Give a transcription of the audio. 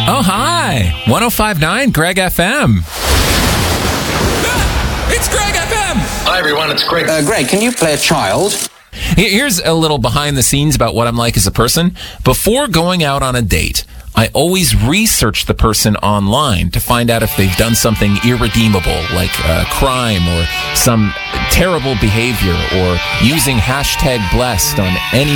Oh, hi. 105.9 Greg FM. It's Greg FM. Hi, everyone. It's Greg. Greg, can you play a child? Here's a little behind the scenes about what I'm like as a person. Before going out on a date, I always research the person online to find out if they've done something irredeemable, like a crime or some terrible behavior, or using #blessed on any